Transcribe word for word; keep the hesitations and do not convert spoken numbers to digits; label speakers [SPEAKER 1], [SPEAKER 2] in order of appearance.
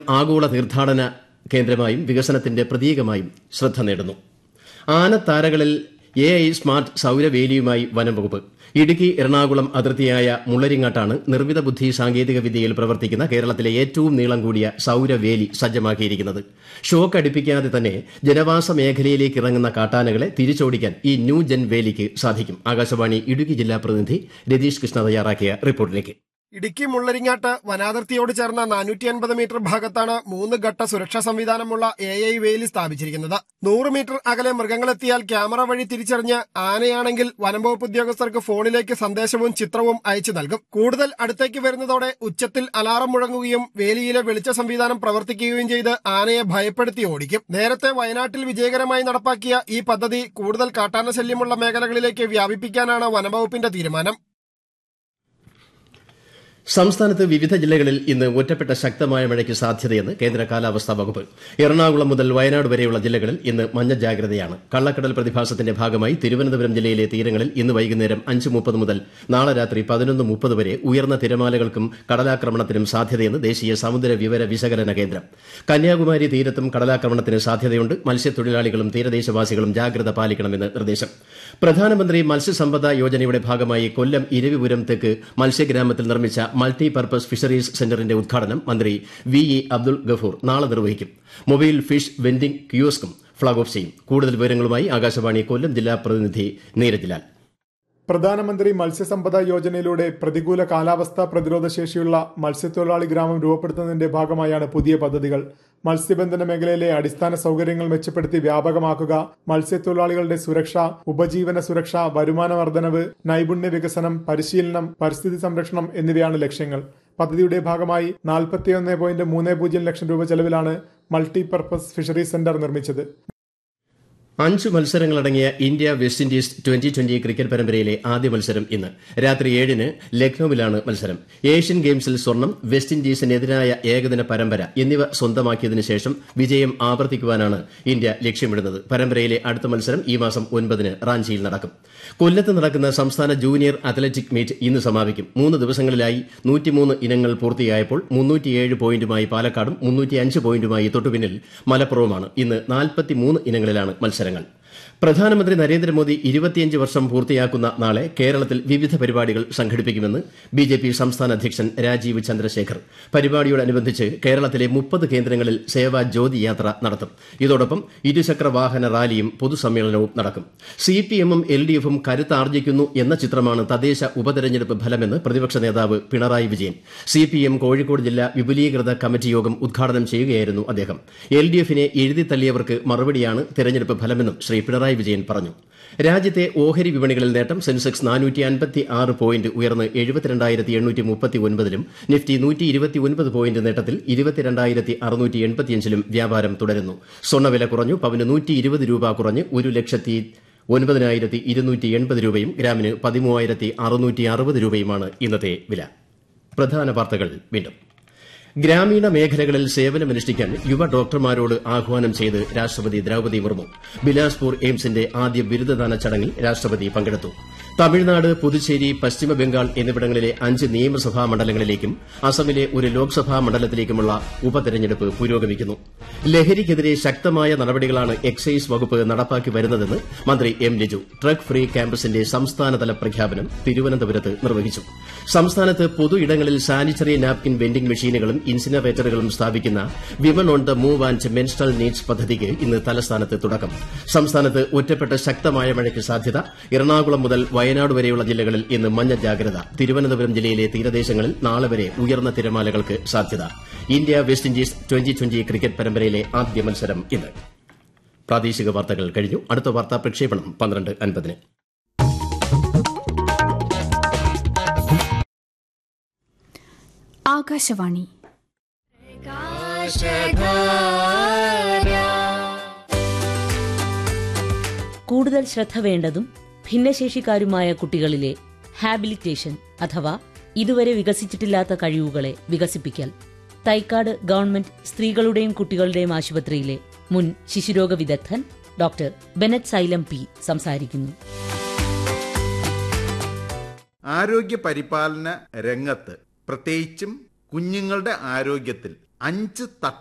[SPEAKER 1] ആഗോള തീർത്ഥാടന കേന്ദ്രമായും വികസനത്തിന്റെ പ്രതീകമായും ശ്രദ്ധ നേടുന്നു. ആനത്താരകളിൽ എ ഐ സ്മാർട്ട് സൌരവേലിയുമായി വനംവകുപ്പ്. ഇടുക്കി എറണാകുളം അതിർത്തിയായ മുള്ളരിങ്ങാട്ടാണ് നിർമ്മിത ബുദ്ധി സാങ്കേതിക വിദ്യയിൽ പ്രവർത്തിക്കുന്ന കേരളത്തിലെ ഏറ്റവും നീളം കൂടിയ സൌരവേലി സജ്ജമാക്കിയിരിക്കുന്നത്. ഷോക്ക് അടുപ്പിക്കാതെ തന്നെ ജനവാസ മേഖലയിലേക്ക് ഇറങ്ങുന്ന കാട്ടാനകളെ തിരിച്ചോടിക്കാൻ ഈ ന്യൂ ജെൻ വേലിക്ക് സാധിക്കും. ആകാശവാണി ഇടുക്കി ജില്ലാ പ്രതിനിധി രതീഷ് കൃഷ്ണ തയ്യാറാക്കിയ റിപ്പോർട്ടിലേക്ക്.
[SPEAKER 2] ഇടുക്കി മുള്ളരിങ്ങാട്ട് വനാതിർത്തിയോട് ചേർന്ന നാനൂറ്റി അൻപത് മീറ്റർ ഭാഗത്താണ് മൂന്ന് ഘട്ട സുരക്ഷാ സംവിധാനമുള്ള എ ഐ വേലി സ്ഥാപിച്ചിരിക്കുന്നത്. നൂറ് മീറ്റർ അകലെ മൃഗങ്ങളെത്തിയാൽ ക്യാമറ വഴി തിരിച്ചറിഞ്ഞ് ആനയാണെങ്കിൽ വനംവകുപ്പ് ഉദ്യോഗസ്ഥർക്ക് ഫോണിലേക്ക് സന്ദേശവും ചിത്രവും അയച്ചു നൽകും. കൂടുതൽ അടുത്തേക്ക് വരുന്നതോടെ ഉച്ചത്തിൽ അലാറം മുഴങ്ങുകയും വേലിയിലെ വെളിച്ച സംവിധാനം പ്രവർത്തിക്കുകയും ചെയ്ത് ആനയെ ഭയപ്പെടുത്തി ഓടിക്കും. നേരത്തെ വയനാട്ടിൽ വിജയകരമായി നടപ്പാക്കിയ ഈ പദ്ധതി കൂടുതൽ കാട്ടാന ശല്യമുള്ള മേഖലകളിലേക്ക് വ്യാപിപ്പിക്കാനാണ് വനംവകുപ്പിന്റെ തീരുമാനം.
[SPEAKER 1] സംസ്ഥാനത്ത് വിവിധ ജില്ലകളിൽ ഇന്ന് ഒറ്റപ്പെട്ട ശക്തമായ മഴയ്ക്ക് സാധ്യതയെന്ന് കേന്ദ്ര കാലാവസ്ഥാ വകുപ്പ്. എറണാകുളം മുതൽ വയനാട് വരെയുള്ള ജില്ലകളിൽ ഇന്ന് മഞ്ഞ ജാഗ്രതയാണ്. കള്ളക്കടൽ പ്രതിഭാസത്തിന്റെ ഭാഗമായി തിരുവനന്തപുരം ജില്ലയിലെ തീരങ്ങളിൽ ഇന്ന് വൈകുന്നേരം അഞ്ച് മുപ്പത് മുതൽ നാളെ രാത്രി പതിനൊന്ന് മുപ്പത് വരെ ഉയർന്ന തിരമാലകൾക്കും കടലാക്രമണത്തിനും സാധ്യതയെന്ന് ദേശീയ സമുദ്ര വിവര വിശകലന കേന്ദ്രം. കന്യാകുമാരി തീരത്തും കടലാക്രമണത്തിന് സാധ്യതയുണ്ട്. മത്സ്യത്തൊഴിലാളികളും തീരദേശവാസികളും ജാഗ്രത പാലിക്കണമെന്ന് നിർദ്ദേശം. പ്രധാനമന്ത്രി മത്സ്യസമ്പദ യോജനയുടെ ഭാഗമായി കൊല്ലം ഇരവിപുരം തെക്ക് മത്സ്യഗ്രാമത്തിൽ നിർമ്മിച്ച മൾട്ടി പർപ്പസ് ഫിഷറീസ് സെന്ററിന്റെ ഉദ്ഘാടനം മന്ത്രി വി ഇ അബ്ദുൾ ഗഫൂർ നാളെ നിർവഹിക്കും. Mobile fish vending കിയോസ്കും flag off ചെയ്യും. കൂടുതൽ വിവരങ്ങളുമായി ആകാശവാണി കൊല്ലം ജില്ലാ പ്രതിനിധി നീരജ് ലാൽ.
[SPEAKER 3] പ്രധാനമന്ത്രി മത്സ്യസമ്പദ യോജനയിലൂടെ പ്രതികൂല കാലാവസ്ഥാ പ്രതിരോധ ശേഷിയുള്ള മത്സ്യത്തൊഴിലാളി ഗ്രാമം രൂപപ്പെടുത്തുന്നതിന്റെ ഭാഗമായാണ് പുതിയ പദ്ധതികൾ. മത്സ്യബന്ധന മേഖലയിലെ അടിസ്ഥാന സൌകര്യങ്ങൾ മെച്ചപ്പെടുത്തി വ്യാപകമാക്കുക, മത്സ്യത്തൊഴിലാളികളുടെ സുരക്ഷ, ഉപജീവന സുരക്ഷ, വരുമാന വർധനവ്, നൈപുണ്യ വികസനം, പരിശീലനം, പരിസ്ഥിതി സംരക്ഷണം എന്നിവയാണ് ലക്ഷ്യങ്ങൾ. പദ്ധതിയുടെ ഭാഗമായി നാൽപ്പത്തിയൊന്ന് പോയിന്റ് മൂന്ന് പൂജ്യം ലക്ഷം രൂപ ചെലവിലാണ് മൾട്ടി പർപ്പസ് ഫിഷറീസ് സെന്റർ നിർമ്മിച്ചത്.
[SPEAKER 1] അഞ്ച് മത്സരങ്ങളടങ്ങിയ India west Indies twenty twenty cricket പരമ്പരയിലെ ആദ്യ മത്സരം ഇന്ന് രാത്രി ഏഴിന് ലക്നൌവിലാണ് മത്സരം. ഏഷ്യൻ ഗെയിംസിൽ സ്വർണം, വെസ്റ്റ് ഇൻഡീസിനെതിരായ ഏകദിന പരമ്പര എന്നിവ സ്വന്തമാക്കിയതിനു ശേഷം വിജയം ആവർത്തിക്കുവാനാണ് ഇന്ത്യ ലക്ഷ്യമിടുന്നത്. പരമ്പരയിലെ അടുത്ത മത്സരം ഈ മാസം ഒൻപതിന് റാഞ്ചിയിൽ നടക്കും. കൊല്ലത്ത് നടക്കുന്ന സംസ്ഥാന ജൂനിയർ അത്ലറ്റിക് മീറ്റ് ഇന്ന് സമാപിക്കും. മൂന്ന് ദിവസങ്ങളിലായി നൂറ്റിമൂന്ന് ഇനങ്ങൾ പൂർത്തിയായപ്പോൾ മുന്നൂറ്റിയേഴ് പോയിന്റുമായി പാലക്കാടും മുന്നൂറ്റിയഞ്ച് പോയിന്റുമായി തൊട്ടുപിന്നിൽ മലപ്പുറവുമാണ്. ഇന്ന് നാൽപ്പത്തിമൂന്ന് ഇനങ്ങളിലാണ് മത്സരങ്ങൾ. പ്രധാനമന്ത്രി നരേന്ദ്രമോദി ഇരുപത്തിയഞ്ച് വർഷം പൂർത്തിയാക്കുന്ന നാളെ കേരളത്തിൽ വിവിധ പരിപാടികൾ സംഘടിപ്പിക്കുമെന്ന് ബി ജെ പി സംസ്ഥാന അധ്യക്ഷൻ രാജീവ് ചന്ദ്രശേഖർ. പരിപാടിയോടനുബന്ധിച്ച് കേരളത്തിലെ മുപ്പത് കേന്ദ്രങ്ങളിൽ സേവാ ജ്യോതി യാത്ര നടത്തും. ഇതോടൊപ്പം ഇരുചക്ര വാഹന റാലിയും പൊതുസമ്മേളനവും നടക്കും. സി പി എമ്മും എൽ ഡി എഫും കരുത്താർജിക്കുന്നു എന്ന ചിത്രമാണ് തദ്ദേശ ഉപതെരഞ്ഞെടുപ്പ് ഫലമെന്ന് പ്രതിപക്ഷ നേതാവ് Pinarayi Vijayan. C P M Kozhikode ജില്ലാ വിപുലീകൃത കമ്മിറ്റി യോഗം ഉദ്ഘാടനം ചെയ്യുകയായിരുന്നു അദ്ദേഹം. എൽ ഡി എഫിനെ എഴുതിത്തള്ളിയവർക്ക് മറുപടിയാണ് തെരഞ്ഞെടുപ്പ് ഫലമെന്നും ശ്രീ പിണറായി വിജയൻ പറഞ്ഞു. രാജ്യത്തെ ഓഹരി വിപണികളിൽ നേട്ടം. സെൻസെക്സ് നാനൂറ്റി അൻപത്തി ആറ് പോയിന്റ് ഉയർന്ന് എഴുപത്തിരണ്ടായിരത്തി എണ്ണൂറ്റി മുപ്പത്തി ഒൻപതിലും നിഫ്റ്റി നൂറ്റി ഇരുപത്തി ഒൻപത് പോയിന്റ് നേട്ടത്തിൽ ഇരുപത്തിരണ്ടായിരത്തി അറുന്നൂറ്റി എൺപത്തിയഞ്ചിലും വ്യാപാരം തുടരുന്നു. സ്വർണ്ണവില കുറഞ്ഞു. പവന് നൂറ്റി ഇരുപത് രൂപ കുറഞ്ഞ് ഒരു ലക്ഷത്തി ഒൻപതിനായിരത്തി ഇരുന്നൂറ്റി എൺപത് രൂപയും ഗ്രാമിന് പതിമൂവായിരത്തി അറുന്നൂറ്റി അറുപത് രൂപയുമാണ് ഇന്നത്തെ വില. പ്രധാന വാർത്തകൾ വീണ്ടും. ഗ്രാമീണ മേഖലകളിൽ സേവനമനുഷ്ഠിക്കാൻ യുവ ഡോക്ടർമാരോട് ആഹ്വാനം ചെയ്ത് രാഷ്ട്രപതി ദ്രൌപദി മുർമു. ബിലാസ്പൂർ എയിംസിന്റെ ആദ്യ ബിരുദദാന ചടങ്ങിൽ രാഷ്ട്രപതി പങ്കെടുത്തു. തമിഴ്നാട്, പുതുച്ചേരി, പശ്ചിമബംഗാൾ എന്നിവിടങ്ങളിലെ അഞ്ച് നിയമസഭാ മണ്ഡലങ്ങളിലേക്കും അസമിലെ ഒരു ലോക്സഭാ മണ്ഡലത്തിലേക്കുമുള്ള ഉപതെരഞ്ഞെടുപ്പ് പുരോഗമിക്കുന്നു. ലഹരിക്കെതിരെ ശക്തമായ നടപടികളാണ് എക്സൈസ് വകുപ്പ് നടപ്പാക്കി വരുന്നതെന്ന് മന്ത്രി എം ലിജു. ഡ്രഗ് ഫ്രീ ക്യാമ്പസിന്റെ സംസ്ഥാനതല പ്രഖ്യാപനം തിരുവനന്തപുരത്ത് നിർവഹിച്ചു. സംസ്ഥാനത്ത് പൊതു ഇടങ്ങളിൽ സാനിറ്ററി നാപ്കിൻ വെൻഡിംഗ് മെഷീനുകളും ഇൻസിനറേറ്ററുകളും സ്ഥാപിക്കുന്ന women on the move and menstrual needs പദ്ധതിക്ക് ഇന്ന് തലസ്ഥാനത്ത് തുടക്കം. സംസ്ഥാനത്ത് ഒറ്റപ്പെട്ട ശക്തമായ മഴയ്ക്ക് സാധ്യത. എറണാകുളം മുതൽ വയനാട് വരെയുള്ള ജില്ലകളിൽ ഇന്ന് മഞ്ഞ ജാഗ്രത. തിരുവനന്തപുരം ജില്ലയിലെ തീരദേശങ്ങളിൽ നാളെ വരെ ഉയർന്ന തിരമാലകൾക്ക് സാധ്യത. India west Indies twenty twenty cricket പരമ്പരയിലെ ആദ്യ മത്സരം ഇന്ന്. പ്രാദേശിക വാർത്തകൾ കഴിഞ്ഞു. അടുത്ത വാർത്താ പ്രക്ഷേപണം പന്ത്രണ്ട് അൻപതിന്.
[SPEAKER 4] ആകാശവാണി.
[SPEAKER 5] കൂടുതൽ ശ്രദ്ധ വേണ്ടതും ഭിന്നശേഷിക്കാരുമായ കുട്ടികളിലെ ഹാബിലിറ്റേഷൻ അഥവാ ഇതുവരെ വികസിച്ചിട്ടില്ലാത്ത കഴിവുകളെ വികസിപ്പിക്കൽ. തൈക്കാട് ഗവൺമെന്റ് സ്ത്രീകളുടെയും കുട്ടികളുടെയും ആശുപത്രിയിലെ മുൻ ശിശുരോഗ വിദഗ്ധൻ ഡോക്ടർ ബെനറ്റ് സൈലം പി സംസാരിക്കുന്നു.
[SPEAKER 6] ആരോഗ്യ പരിപാലന രംഗത്ത് പ്രത്യേകിച്ചും കുഞ്ഞുങ്ങളുടെ ആരോഗ്യത്തിൽ
[SPEAKER 4] അഞ്ച് തട്ട്